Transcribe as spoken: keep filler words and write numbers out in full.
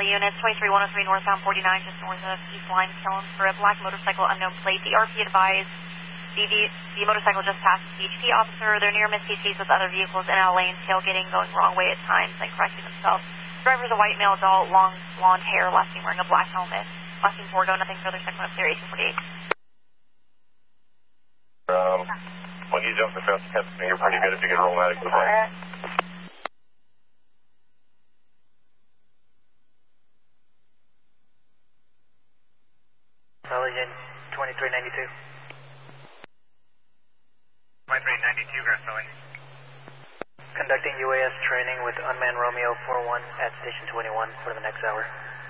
units, twenty-three one oh three northbound forty-nine, just north of East Limestone for a black motorcycle, unknown plate. The R P advised the, the, the motorcycle just passed the C H P officer. They're near Miss P Cs with other vehicles in our lane, tailgating, going the wrong way at times, and correcting themselves. Driver's a white male adult, long blonde hair, last seen wearing a black helmet. Last seen four, go, nothing further, second up there, eighteen forty-eight. Um, when you jump the fence, you're pretty good if you can roll that to the plane. Religion twenty-three ninety-two. twenty-three ninety-two, Grass Valley. Conducting U A S training with unmanned Romeo four one at Station twenty-one for the next hour.